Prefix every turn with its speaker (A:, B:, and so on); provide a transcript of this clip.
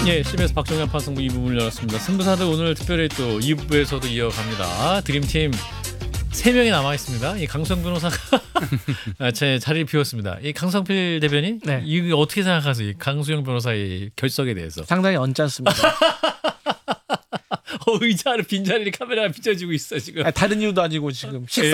A: 예, CBS 박정현 판승부 2부를 열었습니다. 승부사들 오늘 특별히 또 2부에서도 이어갑니다. 드림팀 3명이 남아있습니다. 이 강성 변호사가 제 자리를 비웠습니다. 이 강성필 대변인,
B: 네.
A: 이거 어떻게 생각하세요? 이 강수영 변호사의 결석에 대해서.
B: 상당히 언짢습니다.
A: 의자를 빈자리를 카메라가 비춰지고 있어 지금.
B: 다른 이유도 아니고 지금